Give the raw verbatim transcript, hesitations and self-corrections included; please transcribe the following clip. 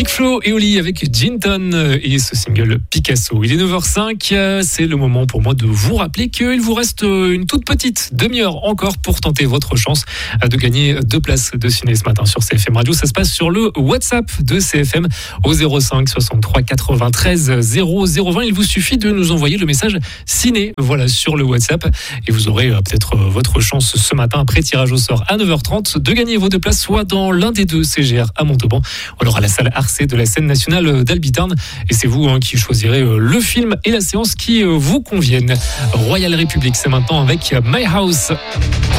Flo et Oli avec Ginton et ce single Picasso. Il est neuf heures cinq, c'est le moment pour moi de vous rappeler qu'il vous reste une toute petite demi-heure encore pour tenter votre chance de gagner deux places de ciné ce matin sur C F M Radio. Ça se passe sur le WhatsApp de C F M au zéro cinq soixante-trois quatre-vingt-treize zéro zéro vingt. Il vous suffit de nous envoyer le message ciné, voilà, sur le WhatsApp et vous aurez peut-être votre chance ce matin après tirage au sort à neuf heures trente de gagner vos deux places soit dans l'un des deux C G R à Montauban ou alors à la salle Arcé de la scène nationale d'Albitarn. Et c'est vous hein, qui choisirez le film et la séance qui vous conviennent. Royal République, c'est maintenant avec My House.